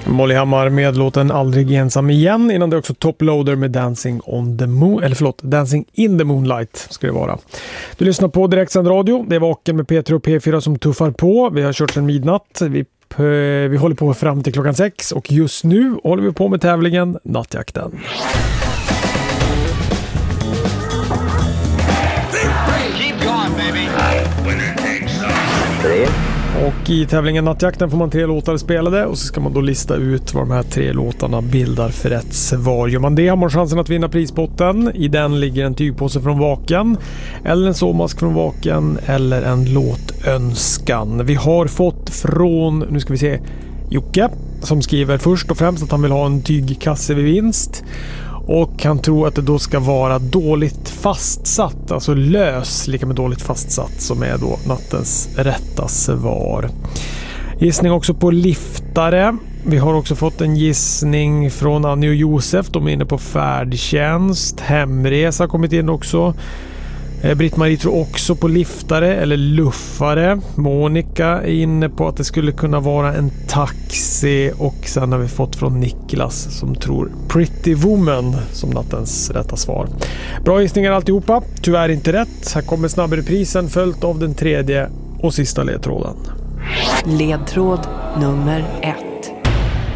Molly Hammar med låten Aldrig ensam igen. Innan det också Top Loader med Dancing in the Moonlight ska det vara. Du lyssnar på Direktsänd radio. Det är Vaken med P3 och P4 som tuffar på. Vi har kört sedan midnatt. Vi håller på fram till klockan 6 och just nu håller vi på med tävlingen Nattjakten. Och i tävlingen Nattjakten får man 3 låtar spelade och så ska man då lista ut vad de här 3 låtarna bildar för rätt svar. Gör man det har man chansen att vinna prispotten. I den ligger en tygpåse från Vaken eller en sovmask från Vaken eller en låtönskan. Vi har fått från, nu ska vi se, Jocke som skriver först och främst att han vill ha en tygkasse vid vinst. Och han tror att det då ska vara dåligt fastsatt, alltså lös lika med dåligt fastsatt, som är då nattens rätta svar. Gissning också på liftare. Vi har också fått en gissning från Annie och Josef. De är inne på färdtjänst. Hemresa har kommit in också. Britt-Marie tror också på liftare eller luffare. Monica är inne på att det skulle kunna vara en taxi. Och sen har vi fått från Niklas som tror Pretty Woman som nattens rätta svar. Bra gissningar alltihopa. Tyvärr inte rätt. Här kommer snabbreprisen följt av den tredje och sista ledtråden. Ledtråd nummer 1.